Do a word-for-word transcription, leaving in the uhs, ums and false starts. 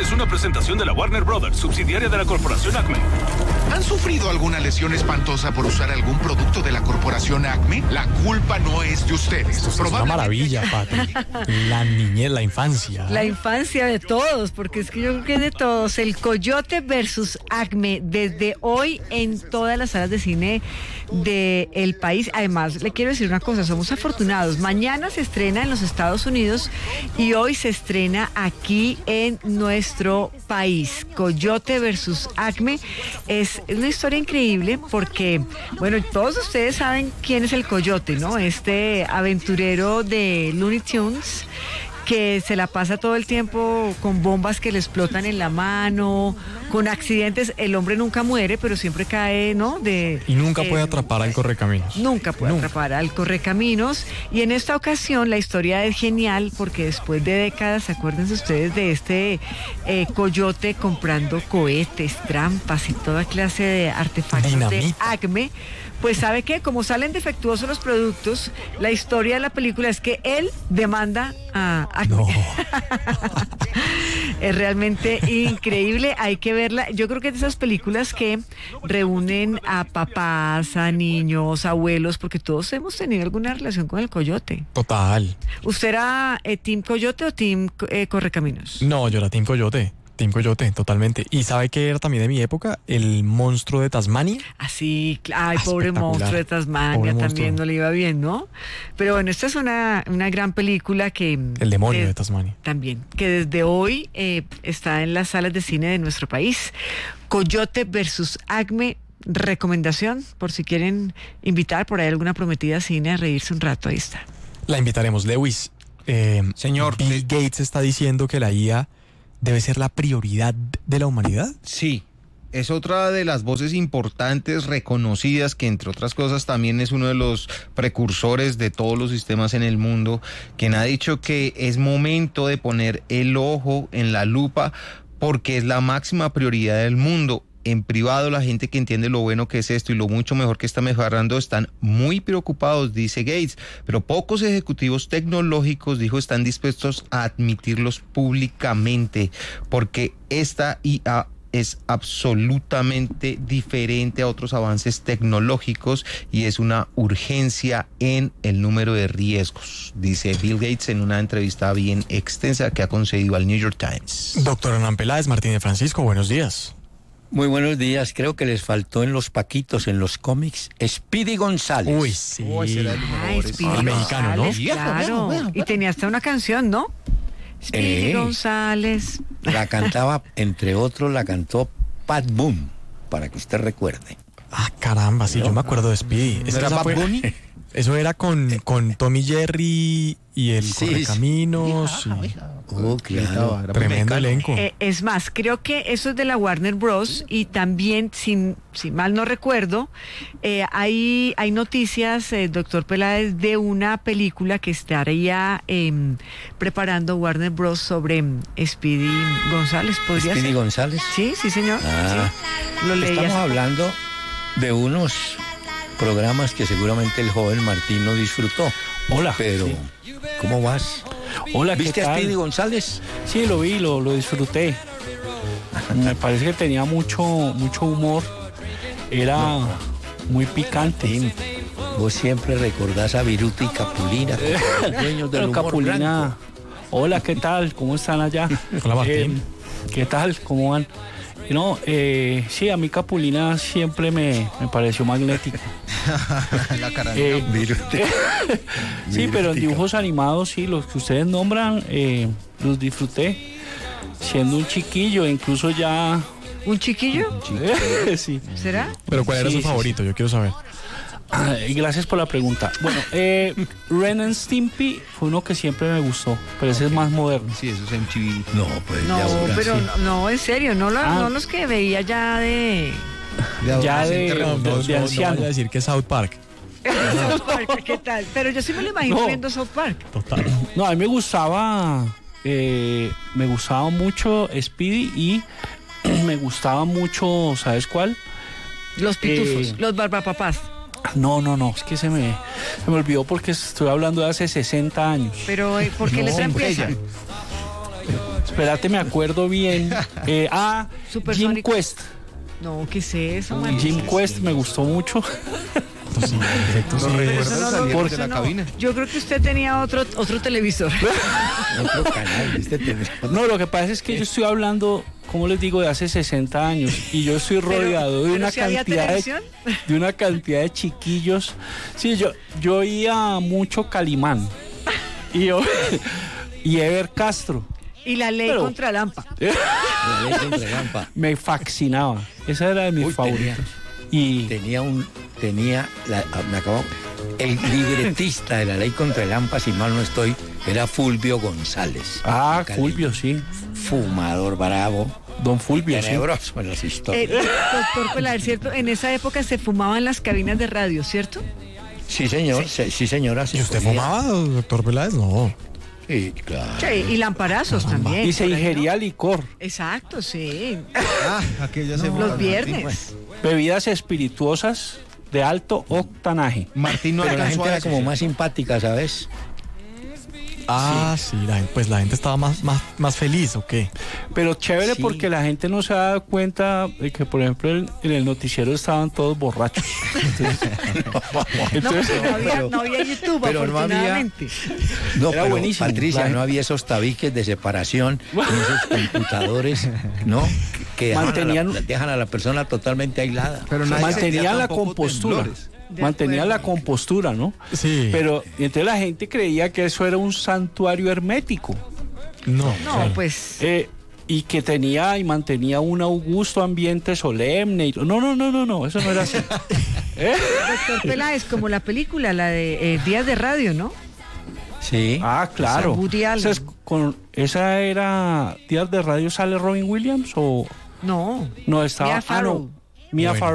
es una presentación de la Warner Brothers, subsidiaria de la corporación Acme. ¿Han sufrido alguna lesión espantosa por usar algún producto de la corporación Acme? La culpa no es de ustedes. Esto es una maravilla, Pati. La niñez, la infancia. La infancia de todos, porque es que yo creo que es de todos. El Coyote versus Acme, desde hoy en todas las salas de cine del país. Además, le quiero decir una cosa, somos afortunados. Mañana se estrena en los Estados Unidos y hoy se estrena aquí en nuestro país. Coyote versus Acme es una historia increíble porque, bueno, todos ustedes saben quién es el Coyote, ¿no? Este aventurero de Looney Tunes que se la pasa todo el tiempo con bombas que le explotan en la mano, con accidentes. El hombre nunca muere, pero siempre cae, ¿no? De, y nunca eh, puede atrapar al correcaminos. Nunca puede nunca. atrapar al correcaminos. Y en esta ocasión la historia es genial porque después de décadas, acuérdense ustedes de este eh, coyote comprando cohetes, trampas y toda clase de artefactos Dinamita. de Acme. Pues ¿sabe qué? Como salen defectuosos los productos, la historia de la película es que él demanda a Acme. No. Es realmente increíble, hay que verla. Yo creo que es de esas películas que reúnen a papás, a niños, abuelos, porque todos hemos tenido alguna relación con el coyote. Total. ¿Usted era eh, Team Coyote o Team eh, Correcaminos? No, yo era Team Coyote. Team Coyote, totalmente. ¿Y sabe qué era también de mi época? El monstruo de Tasmania. Ah, sí, ay, pobre monstruo de Tasmania, pobre también monstruo. No le iba bien, ¿no? Pero bueno, esta es una, una gran película que... El demonio de, de Tasmania. También, que desde hoy eh, está en las salas de cine de nuestro país. Coyote versus Acme, recomendación, por si quieren invitar por ahí alguna prometida cine a reírse un rato, ahí está. La invitaremos, Lewis. Eh, Señor, Bill de... Gates está diciendo que la I A debe ser la prioridad de la humanidad. Sí, es otra de las voces importantes, reconocidas, que entre otras cosas también es uno de los precursores de todos los sistemas en el mundo, quien ha dicho que es momento de poner el ojo en la lupa porque es la máxima prioridad del mundo. En privado, la gente que entiende lo bueno que es esto y lo mucho mejor que está mejorando están muy preocupados, dice Gates, pero pocos ejecutivos tecnológicos, dijo, están dispuestos a admitirlos públicamente, porque esta I A es absolutamente diferente a otros avances tecnológicos y es una urgencia en el número de riesgos, dice Bill Gates en una entrevista bien extensa que ha concedido al New York Times. Doctor Hernán Peláez, Martínez Francisco, buenos días. Muy buenos días. Creo que les faltó en los paquitos, en los cómics, Speedy González. Uy, sí. Oh, ese era el, Ay, Speedy el mexicano, ¿no? Claro. Y tenía hasta una canción, ¿no? Speedy Eh, González. La cantaba, entre otros, la cantó Pat Boone, para que usted recuerde. Ah, caramba, sí, ¿No? yo me acuerdo de Speedy. ¿No era Bad Bunny? Eso era con, con Tommy Jerry y el Sí, Correcaminos. sí. Y... Oh, claro. Tremendo elenco. Eh, es más, creo que eso es de la Warner Bros. Y también, si, si mal no recuerdo, eh, hay, hay noticias, eh, doctor Peláez, de una película que estaría eh, preparando Warner Bros. Sobre eh, Speedy González. ¿Podría Speedy ser? González. Sí, sí, señor. Ah, sí. Lo leí estamos hace hablando de unos programas que seguramente el joven Martín no disfrutó. Hola. Pero, sí. ¿cómo vas? Hola, ¿qué ¿Viste tal? a Speedy González? Sí, lo vi, lo, lo disfruté. Me parece que tenía mucho, mucho humor. Era no. muy picante. Martín, vos siempre recordás a Viruta y Capulina, los dueños del humor Capulina. blanco. Hola, ¿qué tal? ¿Cómo están allá? Hola, Martín. Eh, ¿Qué tal? ¿Cómo van? No, eh, sí, a mí Capulina siempre me, me pareció magnético. La cara eh, Viruta. Sí, pero en dibujos animados, sí, los que ustedes nombran, eh, los disfruté. Siendo un chiquillo, incluso ya... ¿Un chiquillo? Un chiquillo. Sí. ¿Será? Pero ¿cuál era sí, su sí, favorito? sí. Yo quiero saber. Ah, gracias por la pregunta. Bueno, eh, Ren and Stimpy fue uno que siempre me gustó, pero ese es más moderno. Sí, eso es M T V. No, pues No, de ahora, pero sí. no, no, en serio, no, lo, Ah. no los que veía ya de... Ya de, No, no, de no, no anciano. vaya a decir que es South Park. South Park, ¿qué tal? Pero yo sí me lo imagino No. viendo South Park. Total. No, a mí me gustaba, eh, me gustaba mucho Speedy y me gustaba mucho, ¿sabes cuál? Los pitufos, Eh, los barbapapás. No, no, no, es que se me, se me olvidó porque estoy hablando de hace sesenta años. Pero, eh, ¿por qué No, letra hombre, empieza? Espérate, me acuerdo bien. Eh, ah, Jim Supersónico. Quest. No, ¿qué es eso, Jim Martín? Quest me gustó mucho. Sí, perfecto, sí. Los recuerdos Eso no lo- salieron eso de la no. cabina. Yo creo que usted tenía otro, otro televisor. Otro canal, este tenés- No, lo que pasa es que yo estoy hablando, como les digo, de hace sesenta años y yo estoy rodeado de pero una si había cantidad de, televisión. de una cantidad de chiquillos. Sí, yo yo oía mucho Calimán y yo, y Ever Castro. Y la ley Pero- contra Lampa. La ley contra Lampa. Me fascinaba. Esa era de mis Uy, favoritos. tenía- Y Tenía un, tenía, la, ah, me acabo, el libretista de la ley contra el Lampa, si mal no estoy, era Fulvio González. ah, Cali- Fulvio, sí. Fumador bravo, Don Fulvio, sí. tenebroso en las Eh, historias. doctor Peláez, ¿cierto? En esa época se fumaba en las cabinas de radio, ¿cierto? Sí, señor, sí, sí, señora. se ¿Y usted podía. fumaba, doctor Peláez? No. Sí, claro. Sí, y lamparazos también. Y se por ahí, ¿no? ingería licor, Exacto, sí. Ah, aquellas épocas, Los Martín. viernes. bebidas espirituosas de alto octanaje. Martín no Pero la alcanzó gente a era eso, como sí. más simpática, ¿sabes? Ah, sí, la gente- pues la gente estaba más, más, más feliz, ¿o qué? Pero chévere Sí. porque la gente no se ha dado cuenta de que, por ejemplo, en, en el noticiero estaban todos borrachos. Entonces, No, entonces, porque no había, pero- no había YouTube, pero no había- afortunadamente. No, Era pero, buenísimo. Patricia, La no había esos tabiques de separación, ni esos computadores, ¿no? Que dejan, Mantenían- a la, dejan a la persona totalmente aislada. Pero nadie mantenían sentía la tampoco compostura. temblores. De Mantenían la acuerdo. compostura, ¿no? Sí. Pero entonces la gente creía que eso era un santuario hermético. No. No, pues. eh, y que tenía y mantenía un augusto ambiente solemne. Y, no, no, no, no, no, eso no era así. ¿Eh? Doctor Peláez, como la película, la de eh, Días de Radio, ¿no? Sí. Ah, claro. Esa Woody Allen. Esa, es con, ¿Esa era Días de Radio sale Robin Williams o No. no estaba? Mia ah, no, Farrow. Mia Bueno. Farrow.